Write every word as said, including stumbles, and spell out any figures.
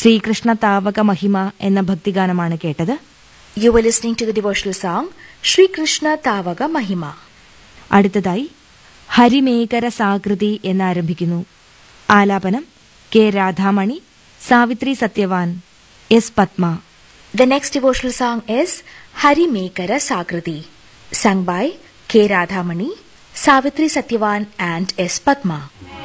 ശ്രീകൃഷ്ണ താവക മഹിമ എന്ന ഭക്തിഗാനമാണ് കേട്ടത്. You were listening to the devotional song Shri Krishna Tavaga Mahima. അടുത്തതായി ഹരിമേകര സാകൃതി എന്നാരംഭിക്കുന്നു. ആലാപനം K Radhamani, Savitri Satyavan, S Padma. The next devotional song is Hari Mekara Sakriti, sung by K. Radhamani, Savitri Satyavan and S. Padma.